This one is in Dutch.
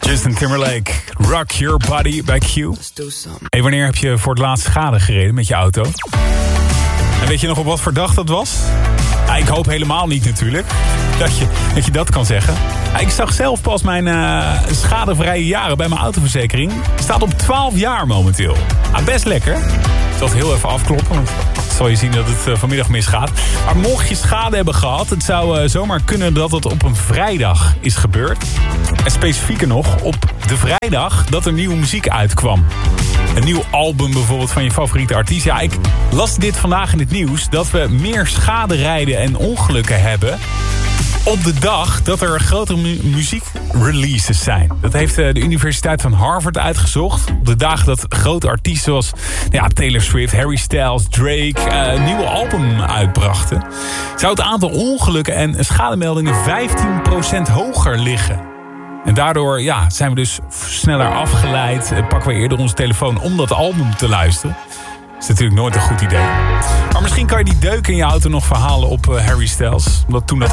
Justin Timberlake, Rock Your Body bij Q. Hey, wanneer heb je voor het laatst schade gereden met je auto? En weet je nog op wat voor dag dat was? Ja, ik hoop helemaal niet natuurlijk dat je dat kan zeggen. Ja, ik zag zelf pas mijn schadevrije jaren bij mijn autoverzekering. Staat op 12 jaar momenteel. Ja, best lekker. Ik zal het heel even afkloppen, want zal je zien dat het vanmiddag misgaat. Maar mocht je schade hebben gehad, het zou zomaar kunnen dat het op een vrijdag is gebeurd. En specifieker nog, op de vrijdag dat er nieuwe muziek uitkwam. Een nieuw album bijvoorbeeld van je favoriete artiest. Ja, ik las dit vandaag in het nieuws dat we meer schaderijden en ongelukken hebben op de dag dat er grote muziekreleases zijn. Dat heeft de Universiteit van Harvard uitgezocht. Op de dagen dat grote artiesten zoals Taylor Swift, Harry Styles, Drake een nieuwe album uitbrachten, zou het aantal ongelukken en schademeldingen 15% hoger liggen. En daardoor zijn we dus sneller afgeleid. Pakken we eerder onze telefoon om dat album te luisteren. Dat is natuurlijk nooit een goed idee. Maar misschien kan je die deuk in je auto nog verhalen op Harry Styles. Omdat toen dat